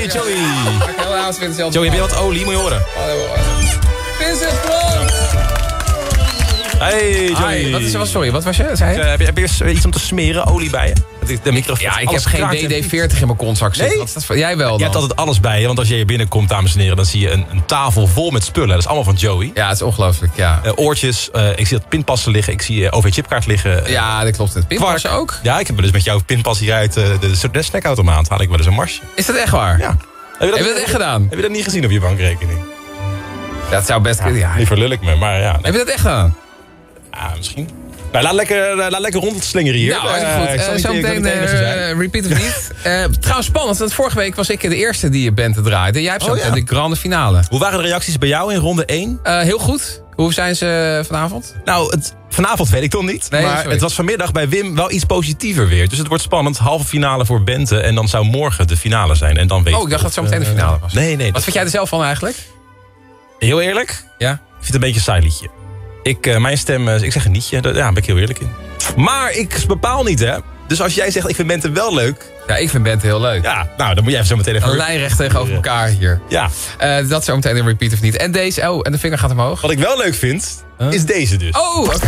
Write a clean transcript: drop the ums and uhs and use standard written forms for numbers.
Joey. Joey, Joey, heb je wat olie? Moet je horen. Vincent Frans! Hey, Joey. Sorry, wat was je? Zei je? Heb je iets om te smeren? Olie bij je? De microfoon. Ja, ik heb geen WD-40 in mijn kontzak zitten. Nee? Wat is dat voor? Jij wel dan? Je hebt altijd alles bij je, want als je hier binnenkomt, dames en heren, dan zie je een tafel vol met spullen. Dat is allemaal van Joey. Ja, het is ongelooflijk, ja. Oortjes, ik zie dat pinpassen liggen, ik zie OV-chipkaart liggen. Ja, dat klopt. Pinpassen ook? Ja, ik heb wel eens met jouw pinpas hier uit de snackautomaat. Haal ik wel eens een marsje. Is dat echt waar? Ja. Heb je dat echt gedaan? Heb je dat niet gezien op je bankrekening? Dat zou best kunnen, ja. Niet verlul ik me, maar ja. Heb je dat echt gedaan? Ja, misschien. Nou, laat lekker rond het slingeren hier. Nou, goed. Zometeen repeat of niet. Trouwens, spannend, want vorige week was ik de eerste die je band draaide. Jij hebt zo de grande finale. Hoe waren de reacties bij jou in ronde 1? Heel goed. Hoe zijn ze vanavond? Nou, vanavond weet ik toch niet. Nee, maar het was vanmiddag bij Wim wel iets positiever weer. Dus het wordt spannend. Halve finale voor Bente. En dan zou morgen de finale zijn. En dan weet ik dacht dat het zo meteen de finale was. Nee. Wat vind jij er zelf van eigenlijk? Heel eerlijk? Ja. Ik vind het een beetje een saai liedje. Mijn stem, ik zeg een nietje. Daar ben ik heel eerlijk in. Maar ik bepaal niet, hè. Dus als jij zegt, ik vind Bente wel leuk. Ja, ik vind Bente heel leuk. Ja, nou, dan moet jij even zo meteen even... Een lijnrecht tegenover elkaar hier. Ja. Dat zo meteen een repeat of niet. En deze, en de vinger gaat omhoog. Wat ik wel leuk vind, is deze dus. Oh, oké.